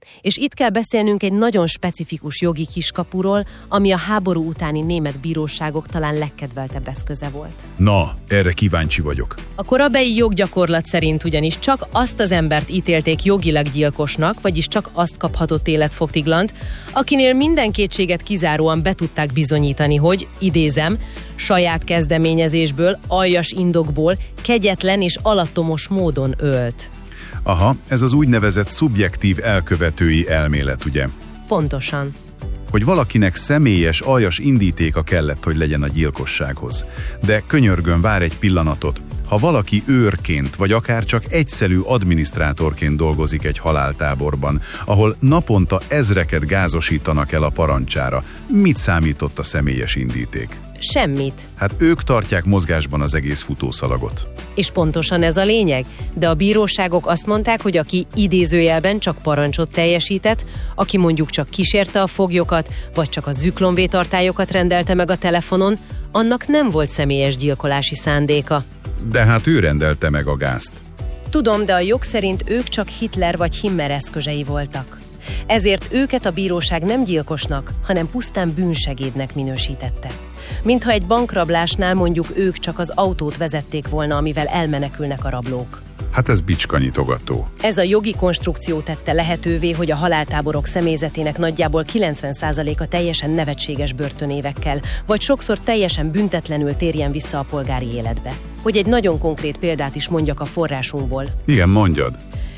És itt kell beszélnünk egy nagyon specifikus jogi kiskapuról, ami a háború utáni német bíróságok talán legkedveltebb eszköze volt. Na, erre kíváncsi vagyok. A korabeli joggyakorlat szerint ugyanis csak azt az embert ítélték jogilag gyilkosnak, vagyis csak azt kaphatott életfogytiglant, akinél minden kétséget kizáróan be tudták bizonyítani, hogy, idézem, saját kezdeményezésből, aljas indokból, kegyetlen és alattomos módon ölt. Aha, ez az úgynevezett szubjektív elkövetői elmélet, ugye? Pontosan. Hogy valakinek személyes, aljas indítéka kellett, hogy legyen a gyilkossághoz. De könyörgöm, vár egy pillanatot. Ha valaki őrként, vagy akár csak egyszerű adminisztrátorként dolgozik egy haláltáborban, ahol naponta ezreket gázosítanak el a parancsára, mit számított a személyes indíték? Semmit. Hát ők tartják mozgásban az egész futószalagot. És pontosan ez a lényeg, de a bíróságok azt mondták, hogy aki idézőjelben csak parancsot teljesített, aki mondjuk csak kísérte a foglyokat, vagy csak a züklonvétartályokat rendelte meg a telefonon, annak nem volt személyes gyilkolási szándéka. De hát ő rendelte meg a gázt. Tudom, de a jog szerint ők csak Hitler vagy Himmler eszközei voltak. Ezért őket a bíróság nem gyilkosnak, hanem pusztán bűnsegédnek minősítette. Mintha egy bankrablásnál mondjuk ők csak az autót vezették volna, amivel elmenekülnek a rablók. Hát ez bicskanyitogató. Ez a jogi konstrukció tette lehetővé, hogy a haláltáborok személyzetének nagyjából 90%-a teljesen nevetséges börtönévekkel, vagy sokszor teljesen büntetlenül térjen vissza a polgári életbe. Hogy egy nagyon konkrét példát is mondjak a forrásunkból. Igen, mondjad.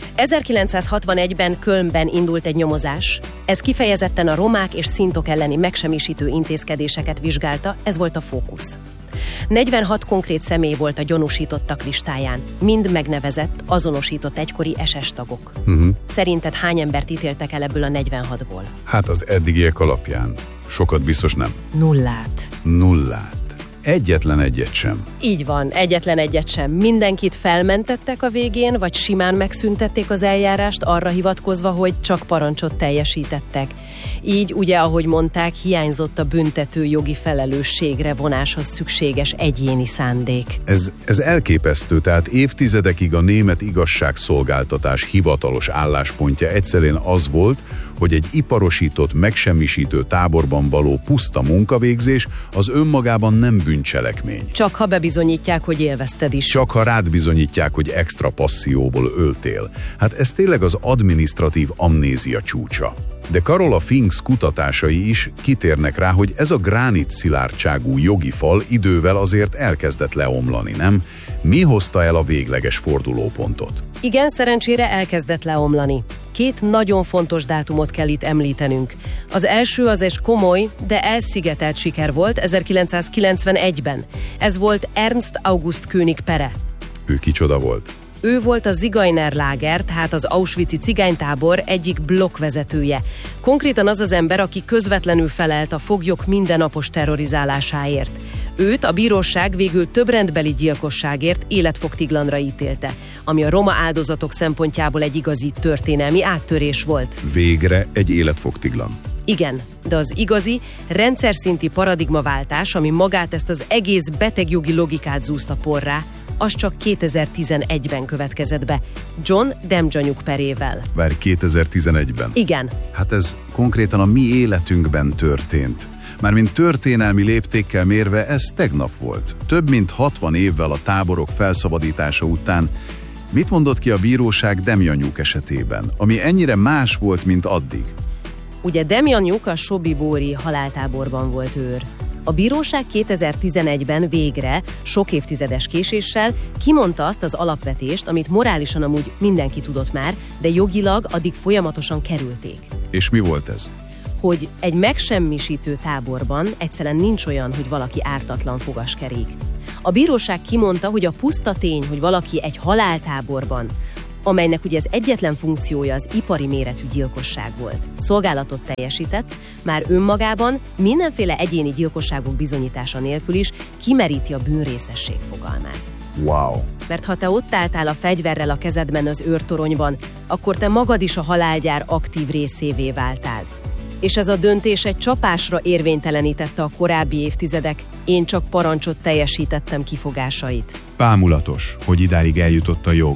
1961-ben Kölnben indult egy nyomozás. Ez kifejezetten a romák és szintok elleni megsemmisítő intézkedéseket vizsgálta, ez volt a fókusz. 46 konkrét személy volt a gyanúsítottak listáján, mind megnevezett, azonosított egykori SS tagok. Szerinted hány embert ítéltek el ebből a 46-ból? Hát az eddigiek alapján. Sokat biztos nem. Nullát. Egyetlen egyet sem. Így van, egyetlen egyet sem. Mindenkit felmentettek a végén, vagy simán megszüntették az eljárást arra hivatkozva, hogy csak parancsot teljesítettek. Így, ugye, ahogy mondták, hiányzott a büntető jogi felelősségre vonáshoz szükséges egyéni szándék. Ez elképesztő, tehát évtizedekig a német igazságszolgáltatás hivatalos álláspontja egyszerűen az volt, hogy egy iparosított, megsemmisítő táborban való puszta munkavégzés az önmagában nem bűncselekmény. Csak ha bebizonyítják, hogy élvezted is. Csak ha rád bizonyítják, hogy extra passzióból öltél. Hát ez tényleg az adminisztratív amnézia csúcsa. De Carola Finks kutatásai is kitérnek rá, hogy ez a gránit szilárdságú jogi fal idővel azért elkezdett leomlani, nem? Mi hozta el a végleges fordulópontot? Igen, szerencsére elkezdett leomlani. 2 nagyon fontos dátumot kell itt említenünk. Az első az egy komoly, de elszigetelt siker volt 1991-ben. Ez volt Ernst August König pere. Ő kicsoda volt? Ő volt a Zigeunerlager, tehát az auschwitzi cigánytábor egyik blokkvezetője. Konkrétan az az ember, aki közvetlenül felelt a foglyok mindennapos terrorizálásáért. Őt a bíróság végül több rendbeli gyilkosságért életfogytiglanra ítélte, ami a roma áldozatok szempontjából egy igazi történelmi áttörés volt. Végre egy életfogytiglan. Igen, de az igazi, rendszer-szinti paradigmaváltás, ami magát ezt az egész betegjogi logikát zúzta porrá, az csak 2011-ben következett be, John Demjanjuk perével. Várj, 2011-ben? Igen. Hát ez konkrétan a mi életünkben történt. Mármint történelmi léptékkel mérve ez tegnap volt. Több mint 60 évvel a táborok felszabadítása után. Mit mondott ki a bíróság Demjanjuk esetében, ami ennyire más volt, mint addig? Ugye Demjanjuk a Sobibóri haláltáborban volt őr. A bíróság 2011-ben végre, sok évtizedes késéssel kimondta azt az alapvetést, amit morálisan amúgy mindenki tudott már, de jogilag addig folyamatosan kerülték. És mi volt ez? Hogy egy megsemmisítő táborban egyszerűen nincs olyan, hogy valaki ártatlan fogaskerék. A bíróság kimondta, hogy a puszta tény, hogy valaki egy haláltáborban, amelynek ugye az egyetlen funkciója az ipari méretű gyilkosság volt, szolgálatot teljesített, már önmagában mindenféle egyéni gyilkosságok bizonyítása nélkül is kimeríti a bűnrészesség fogalmát. Wow! Mert ha te ott álltál a fegyverrel a kezedben az őrtoronyban, akkor te magad is a halálgyár aktív részévé váltál. És ez a döntés egy csapásra érvénytelenítette a korábbi évtizedek én csak parancsot teljesítettem kifogásait. Bámulatos, hogy idáig eljutott a jog.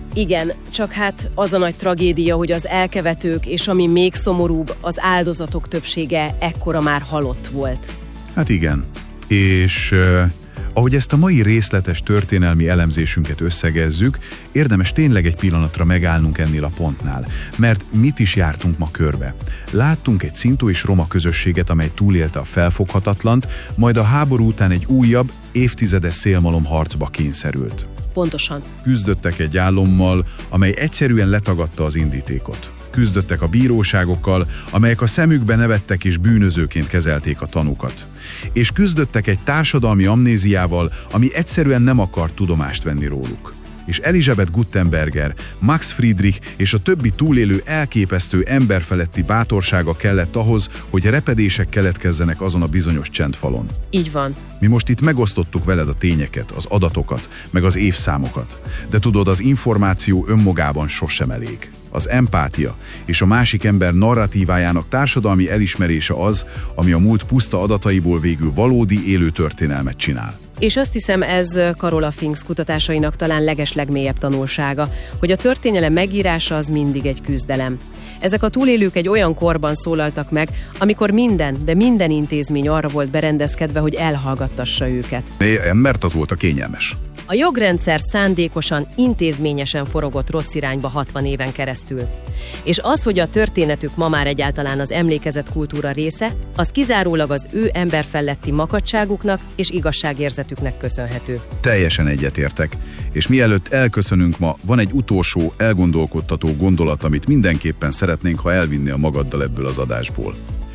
Igen, csak hát az a nagy tragédia, hogy az elkövetők, és ami még szomorúbb, az áldozatok többsége ekkora már halott volt. Hát igen, és ahogy ezt a mai részletes történelmi elemzésünket összegezzük, érdemes tényleg egy pillanatra megállnunk ennél a pontnál, mert mit is jártunk ma körbe. Láttunk egy szintó és roma közösséget, amely túlélte a felfoghatatlant, majd a háború után egy újabb, évtizedes szélmalom harcba kényszerült. Pontosan. Küzdöttek egy állommal, amely egyszerűen letagadta az indítékot. Küzdöttek a bíróságokkal, amelyek a szemükbe nevettek és bűnözőként kezelték a tanúkat. És küzdöttek egy társadalmi amnéziával, ami egyszerűen nem akart tudomást venni róluk. És Elisabeth Guttenberger, Max Friedrich és a többi túlélő elképesztő emberfeletti bátorsága kellett ahhoz, hogy repedések keletkezzenek azon a bizonyos csendfalon. Így van. Mi most itt megosztottuk veled a tényeket, az adatokat, meg az évszámokat. De tudod, az információ önmagában sosem elég. Az empátia és a másik ember narratívájának társadalmi elismerése az, ami a múlt puszta adataiból végül valódi élő történelmet csinál. És azt hiszem, ez Carola Finks kutatásainak talán legeslegmélyebb tanulsága, hogy a történelem megírása az mindig egy küzdelem. Ezek a túlélők egy olyan korban szólaltak meg, amikor minden intézmény arra volt berendezkedve, hogy elhallgattassa őket. Mert az volt a kényelmes. A jogrendszer szándékosan, intézményesen forogott rossz irányba 60 éven keresztül. És az, hogy a történetük ma már egyáltalán az emlékezett kultúra része, az kizárólag az ő emberfelletti makadságuknak és igazságérzetüknek köszönhető. Teljesen egyetértek, és mielőtt elköszönünk ma, van egy utolsó, elgondolkodtató gondolat, amit mindenképpen szeretnénk, ha elvinnél magaddal ebből az adásból.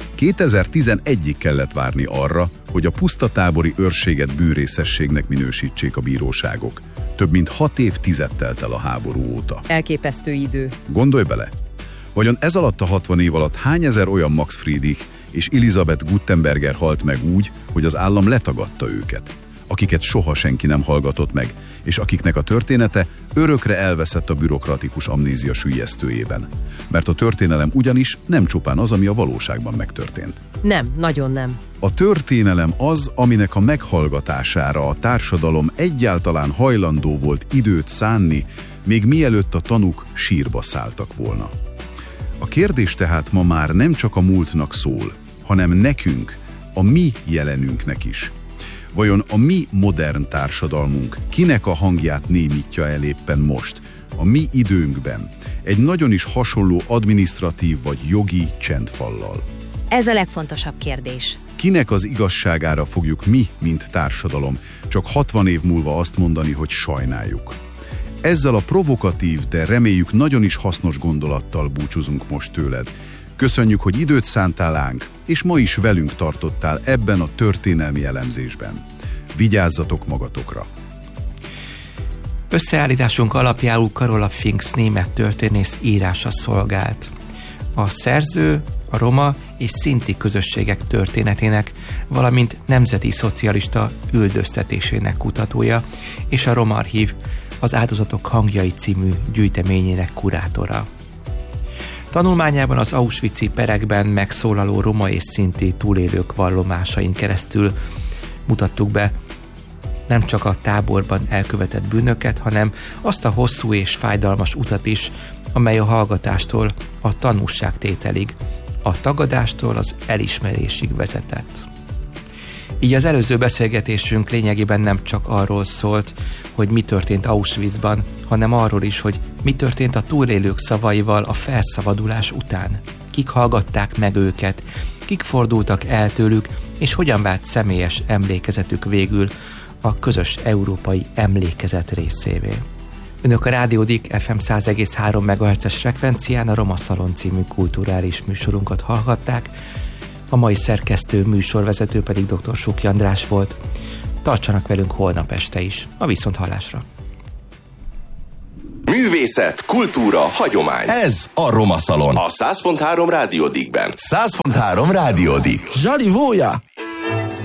2011-ig kellett várni arra, hogy a pusztatábori őrséget bűnrészességnek minősítsék a bíróságok. Több mint 6 évtized telt el a háború óta. Elképesztő idő. Gondolj bele! Vajon ez alatt a 60 év alatt hány ezer olyan Max Friedrich és Elisabeth Guttenberger halt meg úgy, hogy az állam letagadta őket, akiket soha senki nem hallgatott meg, és akiknek a története örökre elveszett a bürokratikus amnézia süllyesztőjében. Mert a történelem ugyanis nem csupán az, ami a valóságban megtörtént. Nem, nagyon nem. A történelem az, aminek a meghallgatására a társadalom egyáltalán hajlandó volt időt szánni, még mielőtt a tanúk sírba szálltak volna. A kérdés tehát ma már nem csak a múltnak szól, hanem nekünk, a mi jelenünknek is. Vajon a mi modern társadalmunk kinek a hangját némítja el éppen most, a mi időnkben, egy nagyon is hasonló adminisztratív vagy jogi csendfallal? Ez a legfontosabb kérdés. Kinek az igazságára fogjuk mi, mint társadalom, csak 60 év múlva azt mondani, hogy sajnáljuk? Ezzel a provokatív, de reméljük nagyon is hasznos gondolattal búcsúzunk most tőled. Köszönjük, hogy időt szántál ránk, és ma is velünk tartottál ebben a történelmi elemzésben. Vigyázzatok magatokra! Összeállításunk alapjául Carola Finks német történész írása szolgált. A szerző a roma és szinti közösségek történetének, valamint nemzeti szocialista üldöztetésének kutatója, és a Roma Archív az Áldozatok hangjai című gyűjteményének kurátora. Tanulmányában az auschwitzi perekben megszólaló roma és szinti túlélők vallomásain keresztül mutattuk be nem csak a táborban elkövetett bűnöket, hanem azt a hosszú és fájdalmas utat is, amely a hallgatástól a tanúságtételig, a tagadástól az elismerésig vezetett. Így az előző beszélgetésünk lényegében nem csak arról szólt, hogy mi történt Auschwitzban, hanem arról is, hogy mi történt a túlélők szavaival a felszabadulás után. Kik hallgatták meg őket, kik fordultak el tőlük, és hogyan vált személyes emlékezetük végül a közös európai emlékezet részévé. Önök a Rádió Dik FM 100,3 MHz-es frekvencián a Roma Szalon című kulturális műsorunkat hallhatták, a mai szerkesztő műsorvezető pedig dr. Suki András volt. Tartsanak velünk holnap este is, a viszonthallásra. Művészet, kultúra, hagyomány. Ez a Roma Szalon. A 100.3 Rádió Dikben. 100.3 Rádió Dik. Zsali Vója!